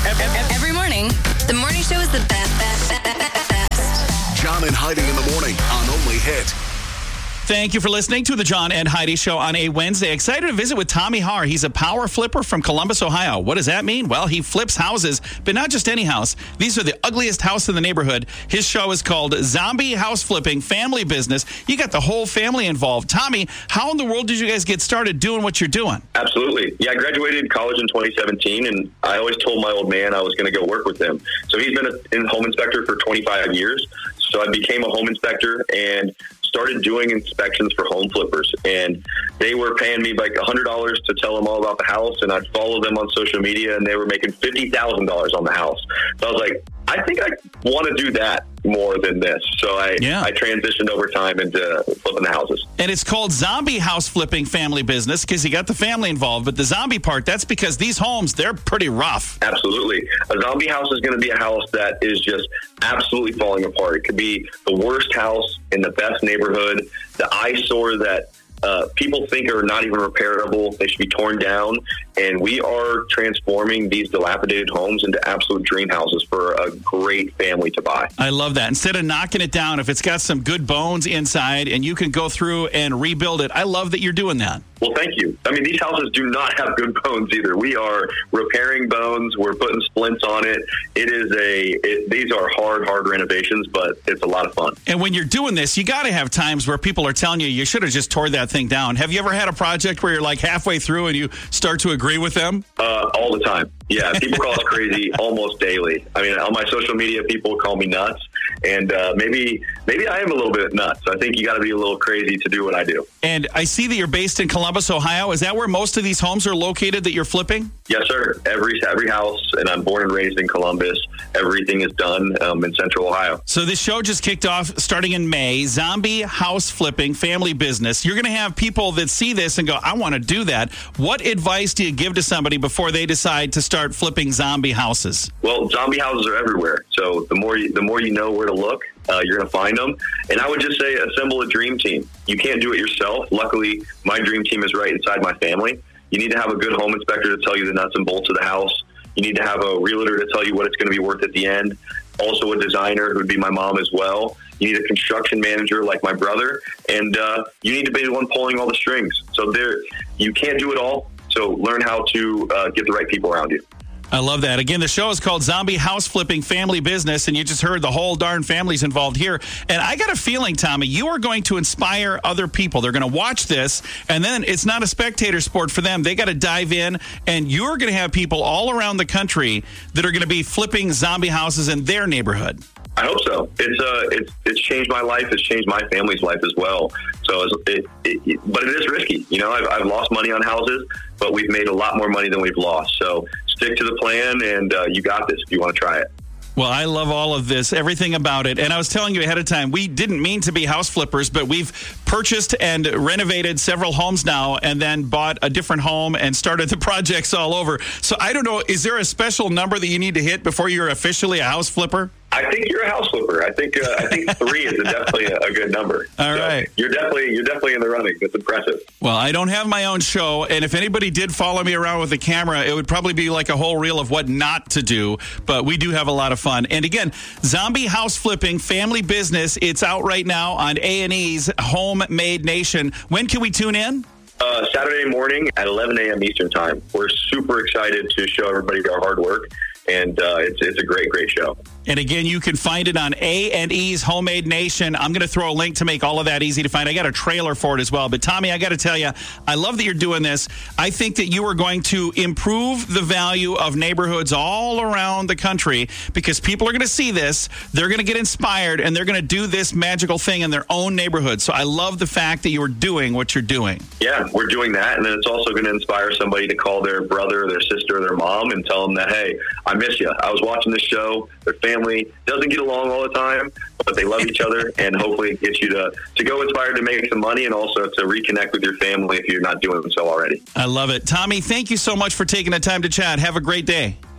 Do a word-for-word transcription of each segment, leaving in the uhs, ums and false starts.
Every morning, the morning show is the best, best, best, best. John and Heidi in the morning on Only Hit. Thank you for listening to the John and Heidi Show on a Wednesday. Excited to visit with Tommy Haar. He's a power flipper from Columbus, Ohio. What does that mean? Well, he flips houses, but not just any house. These are the ugliest house in the neighborhood. His show is called Zombie House Flipping Family Business. You got the whole family involved. Tommy, how in the world did you guys get started doing what you're doing? Absolutely. Yeah, I graduated college in twenty seventeen, and I always told my old man I was going to go work with him. So he's been a in home inspector for twenty-five years. So I became a home inspector and started doing inspections for home flippers, and they were paying me like one hundred dollars to tell them all about the house, and I'd follow them on social media, and they were making fifty thousand dollars on the house. So I was like, I think I want to do that more than this. So I, yeah. I transitioned over time into flipping the houses. And it's called Zombie House Flipping Family Business because you got the family involved. But the zombie part, that's because these homes, they're pretty rough. Absolutely. A zombie house is going to be a house that is just absolutely falling apart. It could be the worst house in the best neighborhood, the eyesore that Uh, people think are not even repairable. They should be torn down. And we are transforming these dilapidated homes into absolute dream houses for a great family to buy. I love that. Instead of knocking it down, if it's got some good bones inside and you can go through and rebuild it, I love that you're doing that. Well, thank you. I mean, these houses do not have good bones either. We are repairing bones. We're putting splints on it. It is a, it, these are hard, hard renovations, but it's a lot of fun. And when you're doing this, you got to have times where people are telling you, you should have just tore that thing down. Have you ever had a project where you're like halfway through and you start to agree with them? Uh, all the time. Yeah. People call us crazy almost daily. I mean, on my social media, people call me nuts. And uh, maybe maybe I am a little bit nuts. I think you got to be a little crazy to do what I do. And I see that you're based in Columbus, Ohio. Is that where most of these homes are located that you're flipping? Yes, sir. Every every house, and I'm born and raised in Columbus. Everything is done um, in Central Ohio. So this show just kicked off starting in May. Zombie House Flipping Family Business. You're going to have people that see this and go, I want to do that. What advice do you give to somebody before they decide to start flipping zombie houses? Well, zombie houses are everywhere. So the more you, the more you know where to look, uh, you're going to find them. And I would just say assemble a dream team. You can't do it yourself. Luckily, my dream team is right inside my family. You need to have a good home inspector to tell you the nuts and bolts of the house. You need to have a realtor to tell you what it's going to be worth at the end. Also a designer, who would be my mom as well. You need a construction manager like my brother. And uh, you need to be the one pulling all the strings. So there, you can't do it all. So learn how to uh, get the right people around you. I love that. Again, the show is called Zombie House Flipping Family Business, and you just heard the whole darn family's involved here. And I got a feeling, Tommy, you are going to inspire other people. They're going to watch this, and then it's not a spectator sport for them. They got to dive in, and you're going to have people all around the country that are going to be flipping zombie houses in their neighborhood. I hope so. It's uh, it's it's changed my life. It's changed my family's life as well. So, it, it, it, but it is risky. You know, I've, I've lost money on houses, but we've made a lot more money than we've lost. So, stick to the plan, and uh, you got this if you want to try it. Well, I love all of this, everything about it. And I was telling you ahead of time, we didn't mean to be house flippers, but we've purchased and renovated several homes now and then bought a different home and started the projects all over. So I don't know, is there a special number that you need to hit before you're officially a house flipper? I think you're a house flipper. I think uh, I think three is definitely a, a good number. All so right, you're definitely you're definitely in the running. That's impressive. Well, I don't have my own show, and if anybody did follow me around with a camera, it would probably be like a whole reel of what not to do. But we do have a lot of fun. And again, Zombie House Flipping Family Business. It's out right now on A and E's Homemade Nation. When can we tune in? Uh, Saturday morning at eleven a.m. Eastern Time. We're super excited to show everybody our hard work. And uh, it's it's a great, great show. And again, you can find it on A and E's Homemade Nation. I'm going to throw a link to make all of that easy to find. I got a trailer for it as well. But Tommy, I got to tell you, I love that you're doing this. I think that you are going to improve the value of neighborhoods all around the country because people are going to see this. They're going to get inspired, and they're going to do this magical thing in their own neighborhood. So I love the fact that you are doing what you're doing. Yeah, we're doing that. And then it's also going to inspire somebody to call their brother, their sister, or their mom and tell them that, hey, I miss you. I was watching this show. Their family doesn't get along all the time, but they love each other, and hopefully it gets you to, to go inspired to make some money and also to reconnect with your family if you're not doing so already. I love it. Tommy, thank you so much for taking the time to chat. Have a great day.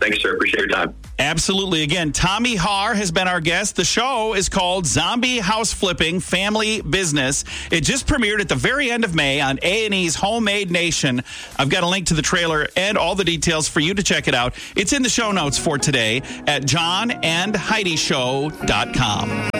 Thanks, sir. Appreciate your time. Absolutely. Again, Tommy Haar has been our guest. The show is called Zombie House Flipping Family Business. It just premiered at the very end of May on A and E's Homemade Nation. I've got a link to the trailer and all the details for you to check it out. It's in the show notes for today at john and heidi show dot com.